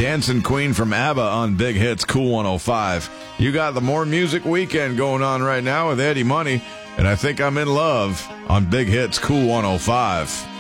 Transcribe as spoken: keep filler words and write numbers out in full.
Dancing Queen from ABBA on Big Hits Cool one oh five. You got the More Music Weekend going on right now with Eddie Money, and I Think I'm in Love on Big Hits Cool one oh five.